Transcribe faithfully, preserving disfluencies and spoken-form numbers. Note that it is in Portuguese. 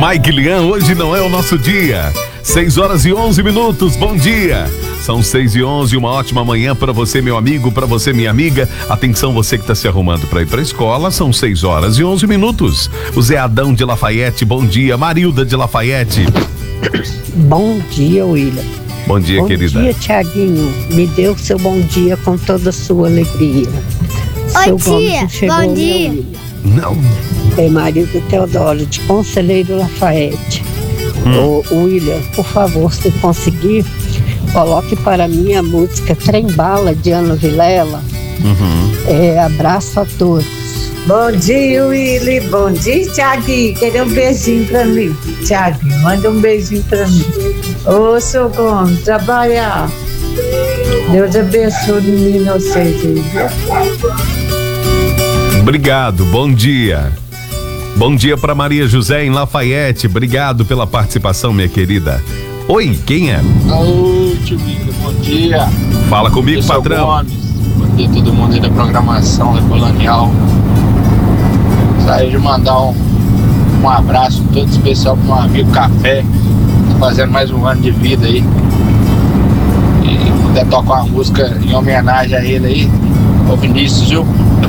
Mike Lian, hoje não é o nosso dia. seis horas e onze minutos, bom dia. São seis e onze, uma ótima manhã para você, meu amigo, para você, minha amiga. Atenção, você que está se arrumando para ir para a escola, são seis horas e onze minutos. O Zé Adão de Lafayette, bom dia. Marilda de Lafayette. Bom dia, William. Bom dia, bom querida. Bom dia, Tiaguinho. Me dê o seu bom dia com toda a sua alegria. Oi, tia. Bom dia. Não. É Marilda Teodoro, de Conselheiro Lafayette. Hum. Ô, William, por favor, se conseguir, coloque para mim a música Trem Bala, de Ana Vilela. Uhum. É, abraço a todos. Bom dia, Willy. Bom dia, Tiaguinho. Quer um beijinho pra mim? Tiaguinho, manda um beijinho pra mim. Ô, seu Gomes, trabalhar. Deus abençoe o menino vocês aí. Obrigado, bom dia. Bom dia para Maria José em Lafayette. Obrigado pela participação, minha querida. Oi, quem é? Oi, tio Bico, bom dia. Fala comigo, patrão. Gomes. Bom dia a todo mundo aí da programação da Colonial. Gostaria de mandar um, um abraço todo especial pro meu amigo Café, tá fazendo mais um ano de vida aí. E puder tocar uma música em homenagem a ele aí, ô Vinícius, viu?